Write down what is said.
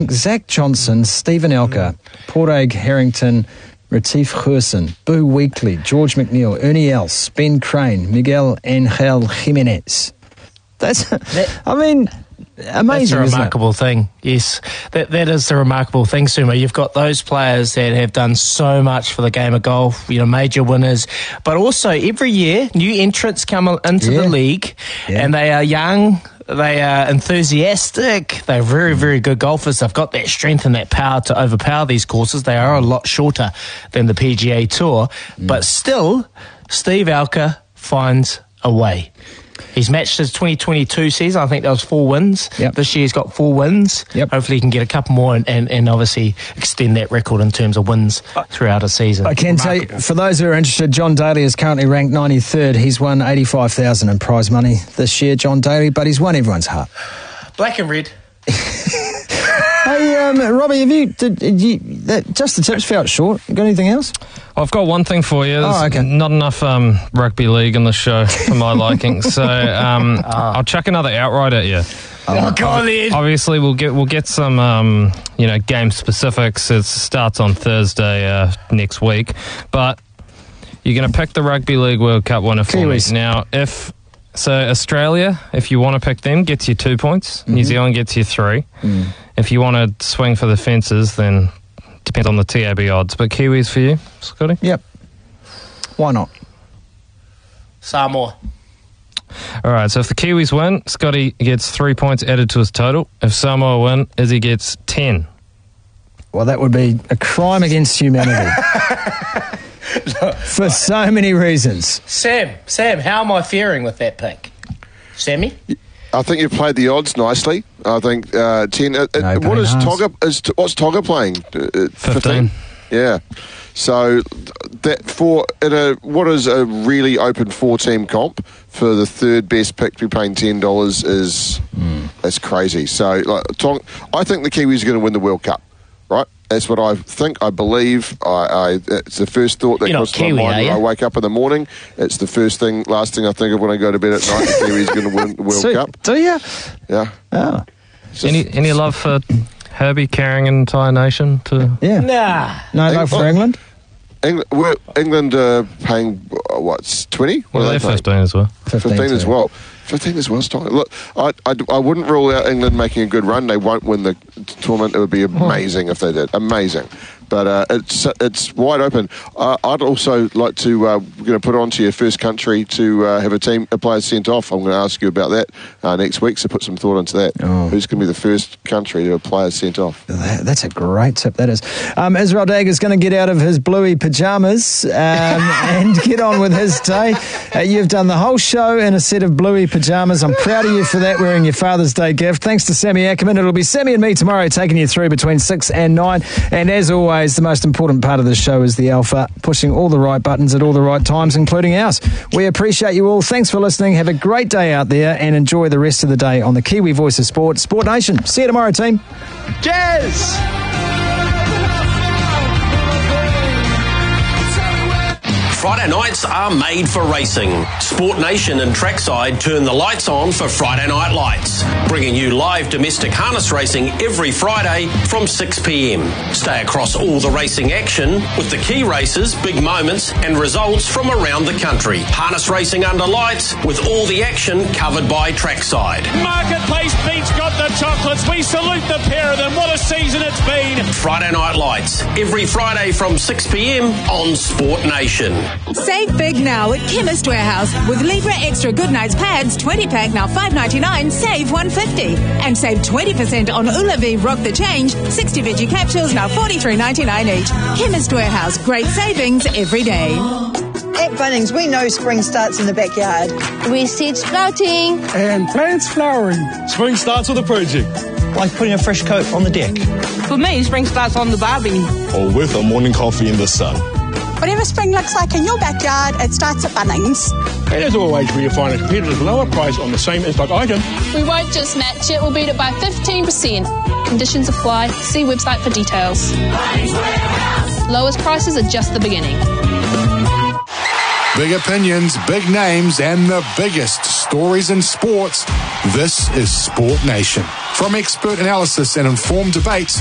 Zach Johnson, Stephen Elker, Portaig Harrington, Retief Gerson, Boo Weekly, George McNeil, Ernie Els, Ben Crane, Miguel Angel Jimenez. Amazing, That's a remarkable thing, yes. That is the remarkable thing, Sumo. You've got those players that have done so much for the game of golf, major winners, but also every year new entrants come into the league, and they are young, they are enthusiastic, they're very, very good golfers. They've got that strength and that power to overpower these courses. They are a lot shorter than the PGA Tour, but still, Steve Elker finds a way. He's matched his 2022 season. I think that was 4 wins. Yep. This year he's got 4 wins. Yep. Hopefully he can get a couple more and obviously extend that record in terms of wins throughout a season. I can tell you, for those who are interested, John Daly is currently ranked 93rd. He's won $85,000 in prize money this year, John Daly, but he's won everyone's heart. Black and red. Hey, Robbie, just the tips felt short. Got anything else? I've got one thing for you. There's okay. not enough rugby league in the show for my liking, so I'll chuck another outright at you. Oh, God, Ed. Obviously, we'll get some game specifics. It starts on Thursday next week, but you're going to pick the Rugby League World Cup winner for Kiwis. me. Now, Australia, if you want to pick them, gets you 2 points. New Zealand gets you 3. If you want to swing for the fences, then depends on the TAB odds. But Kiwis for you, Scotty? Yep. Why not? Samoa. All right, so if the Kiwis win, Scotty gets 3 points added to his total. If Samoa win, Izzy gets 10. Well, that would be a crime against humanity. For so many reasons. Sam, how am I faring with that pick? Sammy? I think you've played the odds nicely. I think 10. What's Tonga playing? 15. Yeah. So that what is a really open 4-team comp for the third best pick to be paying $10 is crazy. So I think the Kiwis are going to win the World Cup. Right, that's what I think. I believe. It's the first thought that crosses my mind when I wake up in the morning. It's the last thing I think of when I go to bed at night. The Kiwis going to win the World Cup. Do you? Yeah. Oh. Any love for Herbie carrying an entire nation to? Yeah. Nah. No love for England. England paying 20? Well, they're 15 as well. 15 as well. 15 as well, Stein. Look, I wouldn't rule out England making a good run. They won't win the tournament. It would be amazing if they did. Amazing. But it's wide open. I'd also like to going to put on to your first country to have a player sent off. I'm going to ask you about that next week, so put some thought into that. Who's going to be the first country to have a player sent off? That's a great tip, that is. Israel Dagger is going to get out of his bluey pyjamas and get on with his day. You've done the whole show in a set of bluey pyjamas. I'm proud of you for that, wearing your Father's Day gift. Thanks to Sammy Ackerman. It'll be Sammy and me tomorrow, taking you through between 6 and 9. And as always, the most important part of the show is the Alpha, pushing all the right buttons at all the right times, including ours. We appreciate you all. Thanks for listening. Have a great day out there and enjoy the rest of the day on the Kiwi Voice of Sport, Sport Nation. See you tomorrow, team. Cheers! Friday nights are made for racing. Sport Nation and Trackside turn the lights on for Friday Night Lights, bringing you live domestic harness racing every Friday from 6 p.m. Stay across all the racing action with the key races, big moments and results from around the country. Harness racing under lights with all the action covered by Trackside. Marketplace Beach got the chocolates. We salute the pair of them. What a season it's been. Friday Night Lights, every Friday from 6 p.m. on Sport Nation. Save big now at Chemist Warehouse with Libra Extra Goodnights pads, 20-pack now $5.99, save $1.50. And save 20% on Ulavi Rock the Change, 60 veggie capsules now $43.99 each. Chemist Warehouse, great savings every day. At Bunnings, we know spring starts in the backyard. With seeds sprouting and plants flowering. Spring starts with a project. Like putting a fresh coat on the deck. For me, spring starts on the barbie. Or with a morning coffee in the sun. Whatever spring looks like in your backyard, it starts at Bunnings. And as always, where you find a competitive lower price on the same in-stock item. We won't just match it, we'll beat it by 15%. Conditions apply. See website for details. Lowest prices are just the beginning. Big opinions, big names, and the biggest stories in sports. This is Sport Nation. From expert analysis and informed debate,